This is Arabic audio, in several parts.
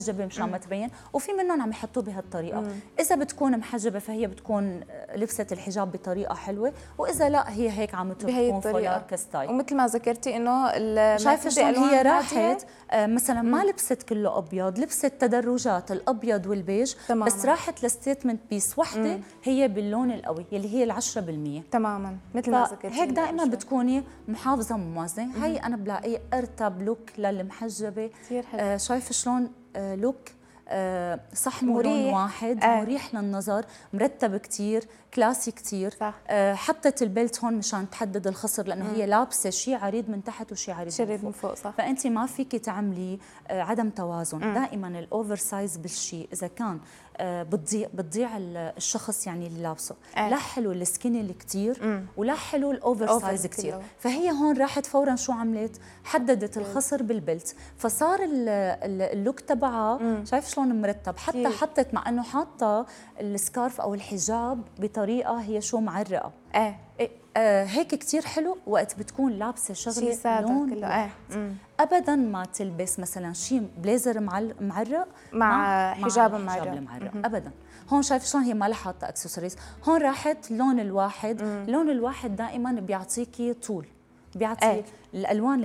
محجبه مشان ما تبين، وفي منهم عم يحطوه بهالطريقه. اذا بتكون محجبه فهي بتكون لبست الحجاب بطريقه حلوه، واذا لا هي هيك عم تكون فولار كستايل. ومثل ما ذكرتي انه شايفه شلون هي راحت مثلا ما لبست كله ابيض، لبست تدرجات الابيض والبيج تماماً. بس راحت لستيتمنت بيس وحده هي باللون القوي يلي هي ال10%. تماما مثل ما ذكرتي. هيك دائما بتكوني محافظه موازنه. هي انا بلاقي ارتب لوك للمحجبه كثير حلو. شايفه شلون لوك صح مو لون واحد، مريح للنظر، مرتب كتير، كلاسي كتير. حطت البيلت هون مشان تحدد الخصر لانه هي لابسه شيء عريض من تحت وشيء عريض من فوق. صح. فانت ما فيكي تعملي عدم توازن. دائما الاوفر سايز بالشيء اذا كان بتضيع الشخص يعني اللي لابسه. لا حلو السكيني اللي كتير ولا حلو الاوفر سايز كتير. فهي هون راحت فورا شو عملت؟ حددت الخصر بالبلت، فصار اللوك تبعها شايف شلون مرتب. حتى حطت مع انه حاطه السكارف او الحجاب بطريقه هي شو معرقه. هيك كتير حلو وقت بتكون لابسه شغله لون كله. ابدا ما تلبس مثلا شيء بليزر معرق مع حجاب معرق ابدا. هون شايف شلون هي ما لها حاطه اكسسوارز. هون راحت اللون الواحد. اللون الواحد دائما بيعطيكي طول، بيعطي الالوان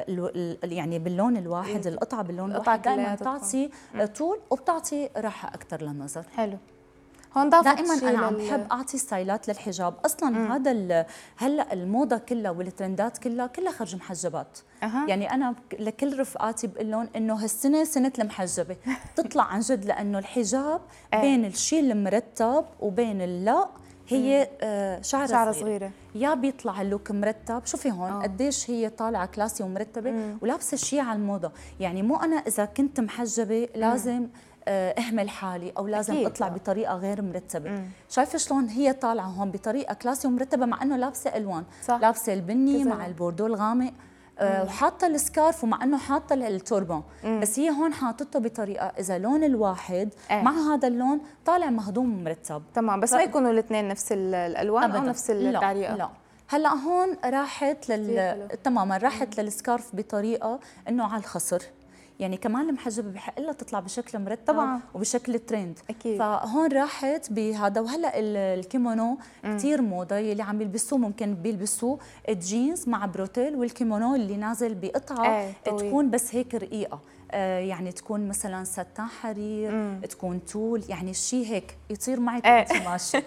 يعني باللون الواحد القطعه باللون الواحد دائما بتعطي طول وبتعطي راحه اكثر للنظر. حلو. هون دائما انا عم بحب اعطي ستايلات للحجاب. اصلا هذا هلا الموضه كلها والترندات كلها خرج محجبات. يعني انا لكل رفقاتي بقول لهم انه هالسنه سنه المحجبه تطلع عن جد، لانه الحجاب بين الشيء المرتب وبين اللا هي شعرة صغيرة. يا بيطلع اللوك مرتب. شوفي هون قديش هي طالعه كلاسي ومرتبه ولابسه شيء على الموضه. يعني مو انا اذا كنت محجبه لازم اهمل حالي او لازم اطلع بطريقه غير مرتبه. شايفه شلون هي طالعه هون بطريقه كلاسي ومرتبه مع انه لابسه الوان. لابسه البني مع البوردو الغامق وحاطه السكارف ومع انه حاطه التوربون. بس هي هون حاطته بطريقه اذا لون الواحد مع هذا اللون طالع مهضوم ومرتب. تمام. بس ما يكونوا الاثنين نفس الالوان او نفس التعريقه. لا. هلا هون راحت تماما راحت للسكارف بطريقه انه على الخصر. يعني كمان المحجبه بحق لها تطلع بشكل مرتب طبعا وبشكل ترند. أكيد. فهون راحت بهذا. وهلا الكيمونو كثير موضه يلي عم يلبسوه ممكن بيلبسوه الجينز مع بروتيل والكيمونو اللي نازل بقطعه تكون بس هيك رقيقه. يعني تكون مثلا ستان حرير تكون طول يعني شيء هيك يطير معك وانت ماشي.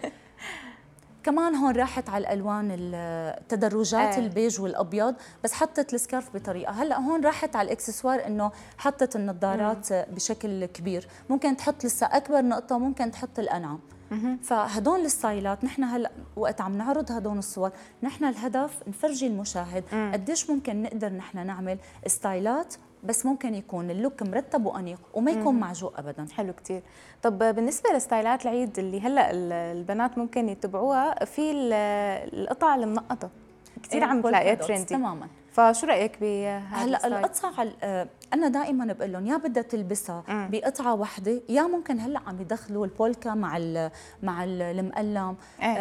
كمان هون راحت على الالوان التدرجات البيج والابيض بس حطت السكارف بطريقه. هلا هون راحت على الاكسسوار انه حطت النظارات بشكل كبير. ممكن تحط لسه اكبر نقطه ممكن تحط الانعم. فهدول الستايلات نحن هلا وقت عم نعرض هدول الصور نحن الهدف نفرجي المشاهد قديش ممكن نقدر نحن نعمل ستايلات بس ممكن يكون اللوك مرتب وانيق وما يكون معجوق ابدا. حلو كثير. طب بالنسبه لستايلات العيد اللي هلا البنات ممكن يتبعوها في القطع المنقطه كثير عم تلاقيها ترندي تماما. فشو رايك بهذا هلا القطعه انا دائما بقول لهم يا بدها تلبسها بقطعه واحده يا ممكن هلا عم يدخلوا البولكا مع المقلم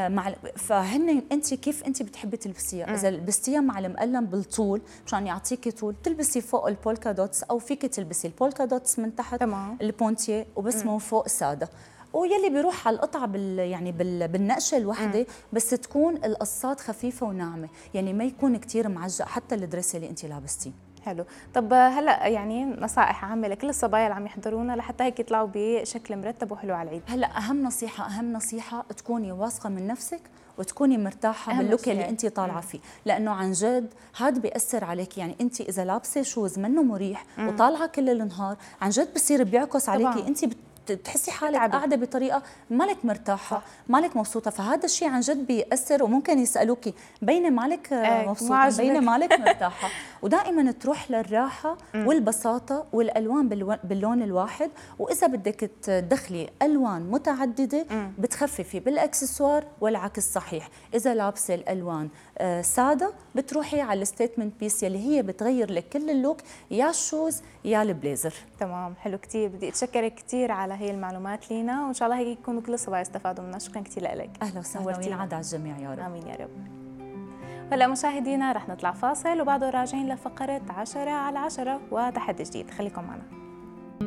فهن انت كيف انت بتحبي تلبسيها. اذا لبستيها مع المقلم بالطول مشان يعطيكي طول تلبسي فوق البولكا دوتس او فيك تلبسي البولكا دوتس من تحت البونتيه وبس من فوق ساده. ويلي بيروح على القطعه بالنقشه الوحده بس تكون القصات خفيفه وناعمه. يعني ما يكون كثير معجق حتى الدريس اللي انت لابستيه. حلو. طب هلا يعني نصائح عامه لكل الصبايا اللي عم يحضرونا لحتى هيك يطلعوا بشكل مرتب وحلو على العيد. هلا اهم نصيحه تكوني واثقه من نفسك وتكوني مرتاحه باللوك اللي انت طالعه فيه. لانه عن جد هذا بياثر عليك. يعني انت اذا لابسه شوز منه مريح وطالعه كل النهار عن جد بصير بيعكس عليكي. انت بتحسي حالك قاعده بطريقه مالك مرتاحه مالك مبسوطه. فهذا الشيء عن جد بيأثر وممكن يسالوكي بينه مالك مبسوطه بينه مالك مرتاحه. ودائما تروح للراحه والبساطه والالوان باللون الواحد. واذا بدك تدخلي الوان متعدده بتخففي بالاكسسوار والعكس صحيح. اذا لابسه الالوان ساده بتروحي على الستيتمنت بيس اللي هي بتغير لك كل اللوك يا الشوز يا البليزر. تمام. حلو كثير. بدي اتشكرك كثير على هي المعلومات لينا وان شاء الله هيك يكونوا كل الصبايا استفادوا منها. شكرا كثير لك. اهلا وسهلا وينعاد على الجميع يا رب. امين يا رب. هلا مشاهدينا رح نطلع فاصل وبعده راجعين لفقره 10 على 10 وتحدي جديد. خليكم معنا.